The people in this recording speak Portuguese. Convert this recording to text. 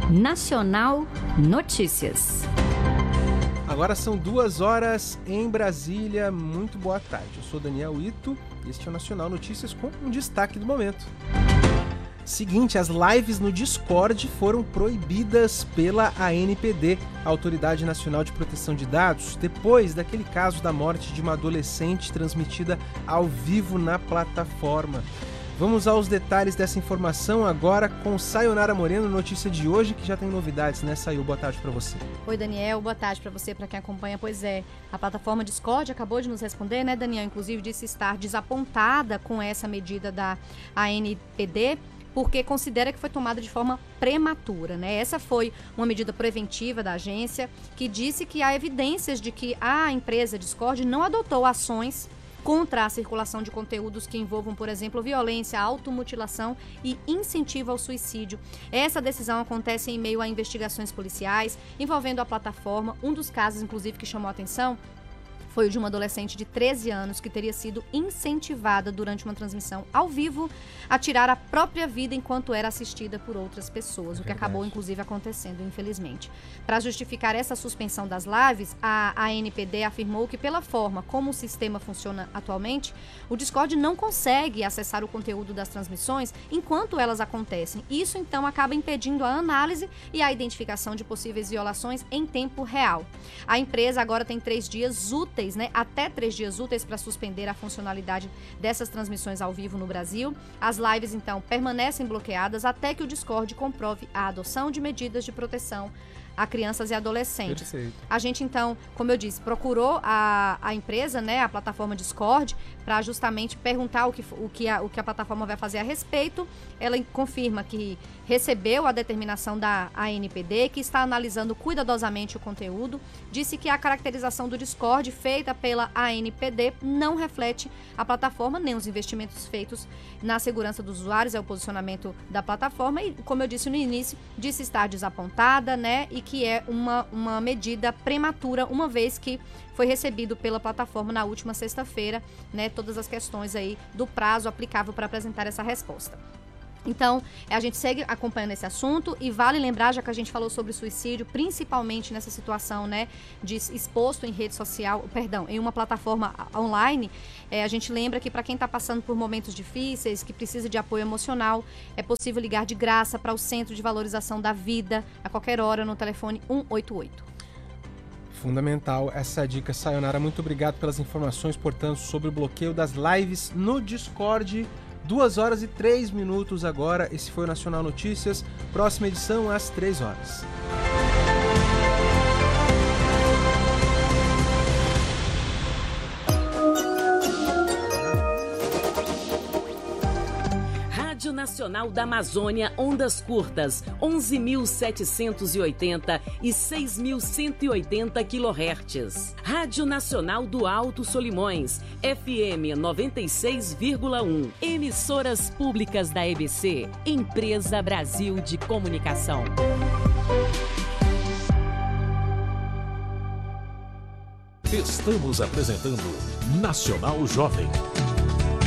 Nacional Notícias. Agora são 2h em Brasília. Muito boa tarde. Eu sou Daniel Ito e este é o Nacional Notícias com um destaque do momento. Seguinte, as lives no Discord foram proibidas pela ANPD, a Autoridade Nacional de Proteção de Dados, depois daquele caso da morte de uma adolescente transmitida ao vivo na plataforma. Vamos aos detalhes dessa informação agora com Sayonara Moreno, notícia de hoje, que já tem novidades, né, Sayu? Boa tarde para você. Oi, Daniel. Boa tarde para você, para quem acompanha. Pois é, a plataforma Discord acabou de nos responder, né, Daniel? Inclusive disse estar desapontada com essa medida da ANPD, porque considera que foi tomada de forma prematura, né? Essa foi uma medida preventiva da agência, que disse que há evidências de que a empresa Discord não adotou ações contra a circulação de conteúdos que envolvam, por exemplo, violência, automutilação e incentivo ao suicídio. Essa decisão acontece em meio a investigações policiais envolvendo a plataforma. Um dos casos, inclusive, que chamou a atenção foi o de uma adolescente de 13 anos que teria sido incentivada durante uma transmissão ao vivo a tirar a própria vida enquanto era assistida por outras pessoas, o que acabou inclusive acontecendo, infelizmente. Para justificar essa suspensão das lives, a ANPD afirmou que pela forma como o sistema funciona atualmente, o Discord não consegue acessar o conteúdo das transmissões enquanto elas acontecem. Isso então acaba impedindo a análise e a identificação de possíveis violações em tempo real. A empresa agora tem 3 dias úteis, até 3 dias úteis para suspender a funcionalidade dessas transmissões ao vivo no Brasil. As lives, então, permanecem bloqueadas até que o Discord comprove a adoção de medidas de proteção a crianças e adolescentes. Perfeito. A gente, então, como eu disse, procurou a empresa, né, a plataforma Discord, para justamente perguntar o que a plataforma vai fazer a respeito. Ela confirma que recebeu a determinação da ANPD, que está analisando cuidadosamente o conteúdo, disse que a caracterização do Discord feita pela ANPD não reflete a plataforma, nem os investimentos feitos na segurança dos usuários, é o posicionamento da plataforma, e, como eu disse no início, disse estar desapontada, né, e que é uma medida prematura, uma vez que foi recebido pela plataforma na última sexta-feira, né, todas as questões aí do prazo aplicável para apresentar essa resposta. Então, a gente segue acompanhando esse assunto e vale lembrar, já que a gente falou sobre suicídio, principalmente nessa situação, né, de exposto em rede social, em uma plataforma online, a gente lembra que para quem está passando por momentos difíceis, que precisa de apoio emocional, é possível ligar de graça para o Centro de Valorização da Vida, a qualquer hora, no telefone 188. Fundamental essa dica, Sayonara. Muito obrigado pelas informações, portanto, sobre o bloqueio das lives no Discord. 2h03 agora. Esse foi o Nacional Notícias. Próxima edição às 3h. Rádio Nacional da Amazônia, ondas curtas, 11.780 e 6.180 kHz. Rádio Nacional do Alto Solimões, FM 96,1. Emissoras públicas da EBC, Empresa Brasil de Comunicação. Estamos apresentando Nacional Jovem.